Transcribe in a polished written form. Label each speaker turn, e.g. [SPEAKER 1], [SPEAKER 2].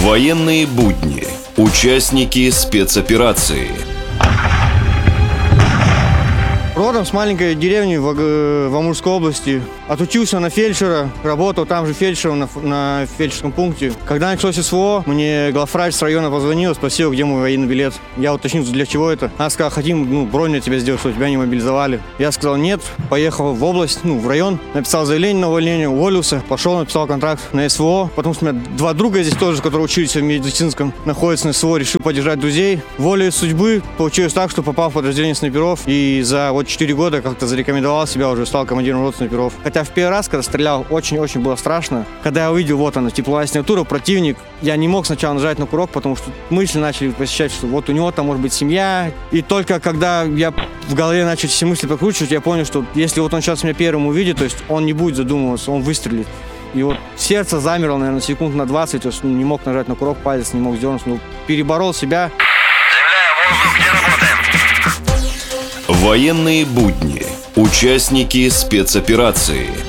[SPEAKER 1] Военные будни. Участники спецоперации.
[SPEAKER 2] Родом с маленькой деревни в Амурской области. Отучился на фельдшера, работал там же фельдшером на фельдшерском пункте. Когда началось СВО, мне главврач с района позвонил, спросил, где мой военный билет. Я уточнил, для чего это. Она сказала, хотим бронь на тебя сделать, чтобы тебя не мобилизовали. Я сказал нет, поехал в область, в район, написал заявление на увольнение, уволился, пошел, написал контракт на СВО. Потому что у меня два друга здесь тоже, которые учились в медицинском, находятся на СВО, решил поддержать друзей. Волей судьбы получилось так, что попал в подразделение снайперов и за 4 года как-то зарекомендовал себя, уже стал командиром роты снайперов. Хотя в первый раз, когда стрелял, очень-очень было страшно. Когда я увидел, вот она, тепловая сигнатура, противник, я не мог сначала нажать на курок, потому что мысли начали посещать, что вот у него там может быть семья. И только когда я в голове начал все мысли прокручивать, я понял, что если вот он сейчас меня первым увидит, то есть он не будет задумываться, он выстрелит. И вот сердце замерло, наверное, секунд на 20, то есть не мог нажать на курок, палец не мог сделать, переборол себя.
[SPEAKER 3] Земля, воздух, где работаем?
[SPEAKER 1] Военные будни. Участники спецоперации.